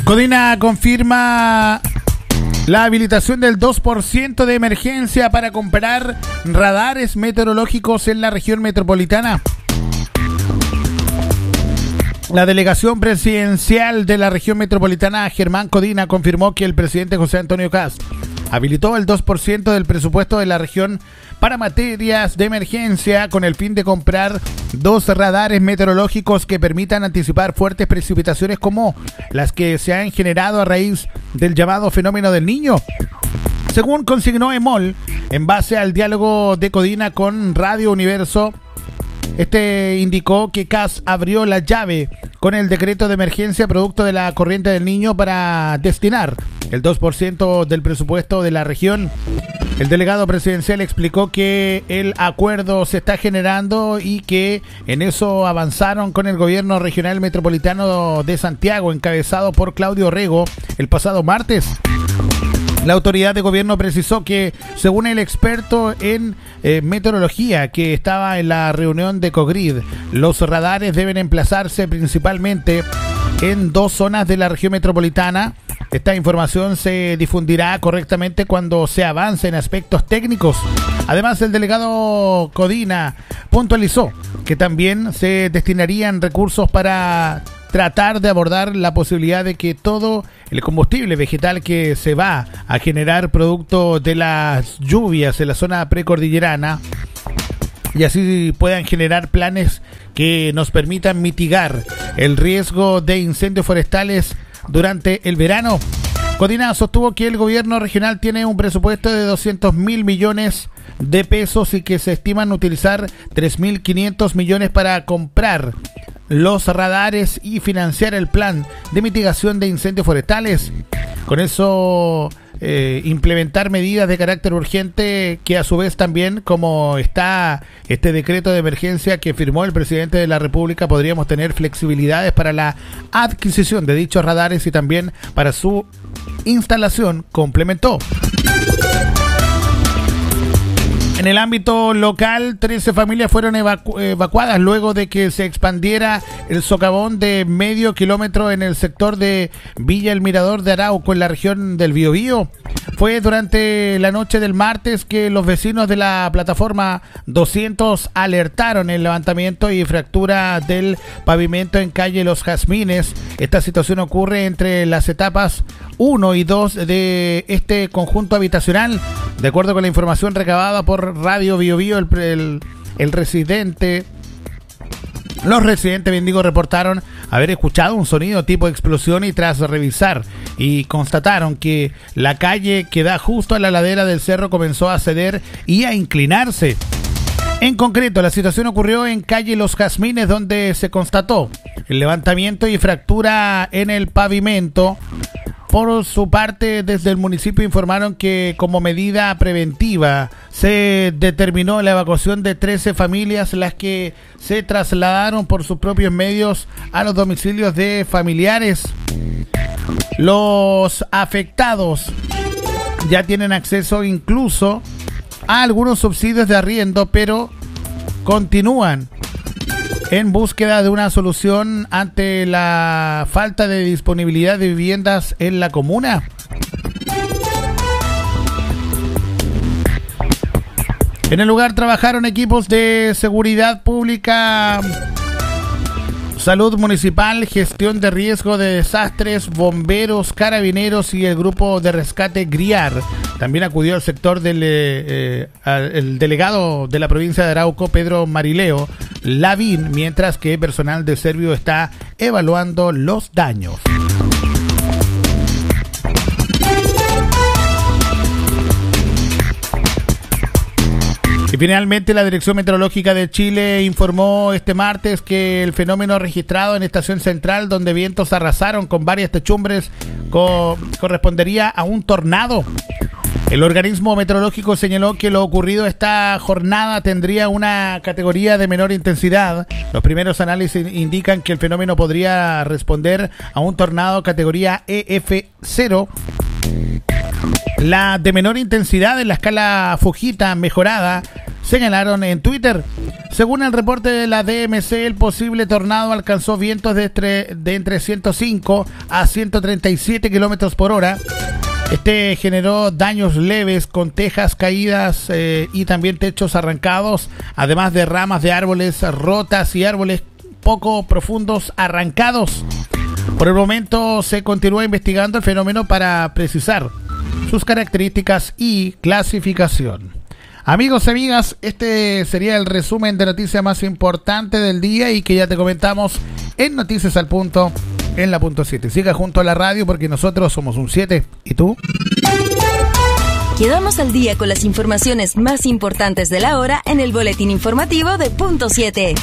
Codina confirma la habilitación del 2% de emergencia para comprar radares meteorológicos en la región metropolitana. La delegación presidencial de la región metropolitana, Germán Codina, confirmó que el presidente José Antonio Kast habilitó el 2% del presupuesto de la región para materias de emergencia con el fin de comprar 2 radares meteorológicos que permitan anticipar fuertes precipitaciones como las que se han generado a raíz del llamado fenómeno del Niño. Según consignó EMOL, en base al diálogo de Codina con Radio Universo, indicó que Kast abrió la llave con el decreto de emergencia producto de la corriente del Niño para destinar el 2% del presupuesto de la región. El delegado presidencial explicó que el acuerdo se está generando y que en eso avanzaron con el gobierno regional metropolitano de Santiago, encabezado por Claudio Rego, el pasado martes. La autoridad de gobierno precisó que, según el experto en meteorología que estaba en la reunión de COGRID, los radares deben emplazarse principalmente en 2 zonas de la región metropolitana. Esta información se difundirá correctamente cuando se avance en aspectos técnicos. Además, el delegado Codina puntualizó que también se destinarían recursos para tratar de abordar la posibilidad de que todo el combustible vegetal que se va a generar producto de las lluvias en la zona precordillerana y así puedan generar planes que nos permitan mitigar el riesgo de incendios forestales durante el verano. Codina sostuvo que el gobierno regional tiene un presupuesto de 200.000 millones de pesos y que se estiman utilizar 3.500 millones para comprar los radares y financiar el plan de mitigación de incendios forestales. Con eso implementar medidas de carácter urgente que a su vez también, como está este decreto de emergencia que firmó el presidente de la República, podríamos tener flexibilidades para la adquisición de dichos radares y también para su instalación, complementó. En el ámbito local, 13 familias fueron evacuadas luego de que se expandiera el socavón de medio kilómetro en el sector de Villa El Mirador de Arauco, en la región del Biobío. Fue durante la noche del martes que los vecinos de la plataforma 200 alertaron el levantamiento y fractura del pavimento en calle Los Jazmines. Esta situación ocurre entre las etapas 1 y 2 de este conjunto habitacional. De acuerdo con la información recabada por Radio Biobío, los residentes reportaron haber escuchado un sonido tipo explosión y tras revisar y constataron que la calle que da justo a la ladera del cerro comenzó a ceder y a inclinarse. En concreto, la situación ocurrió en calle Los Jazmines, donde se constató el levantamiento y fractura en el pavimento. Por su parte, desde el municipio informaron que como medida preventiva se determinó la evacuación de 13 familias, las que se trasladaron por sus propios medios a los domicilios de familiares. Los afectados ya tienen acceso incluso a algunos subsidios de arriendo, pero continúan en búsqueda de una solución ante la falta de disponibilidad de viviendas en la comuna. En el lugar trabajaron equipos de seguridad pública, salud municipal, gestión de riesgo de desastres, bomberos, carabineros y el grupo de rescate GRIAR. También acudió al sector el delegado de la provincia de Arauco, Pedro Marileo Lavín, mientras que personal de Servio está evaluando los daños. Y finalmente, la Dirección Meteorológica de Chile informó este martes que el fenómeno registrado en Estación Central, donde vientos arrasaron con varias techumbres, correspondería a un tornado. El organismo meteorológico señaló que lo ocurrido esta jornada tendría una categoría de menor intensidad. Los primeros análisis indican que el fenómeno podría responder a un tornado categoría EF0 La de menor intensidad en la escala Fujita mejorada, señalaron en Twitter. Según el reporte de la DMC, el posible tornado alcanzó vientos de entre 105 a 137 kilómetros por hora. Este generó daños leves con tejas caídas y también techos arrancados, además de ramas de árboles rotas y árboles poco profundos arrancados. Por el momento se continúa investigando el fenómeno para precisar sus características y clasificación. Amigos y amigas, este sería el resumen de noticias más importante del día y que ya te comentamos en Noticias al Punto, en la punto 7. Siga junto a la radio porque nosotros somos un 7. ¿Y tú? Quedamos al día con las informaciones más importantes de la hora en el boletín informativo de Punto 7.